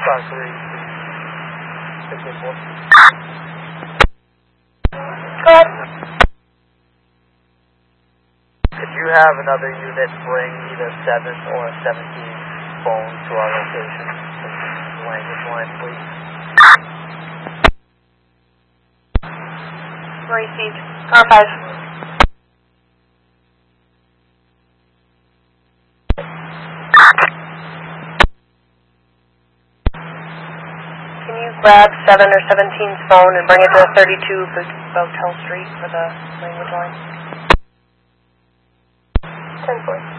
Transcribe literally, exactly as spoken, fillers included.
Five three. Six eight four. Go ahead. Could you have another unit bring either seven or a seventeen phone to our location? Language line, please. Received. R five. Can you grab seven or seventeen's phone and bring it to thirty-two Boutel Street for the language line? ten four.